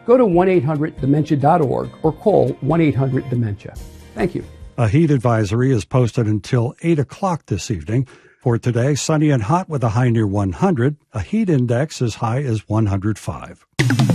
Go to 1-800-DEMENTIA.org or call 1-800-DEMENTIA. Thank you. A heat advisory is posted until 8 o'clock this evening. For today, sunny and hot with a high near 100, a heat index as high as 105.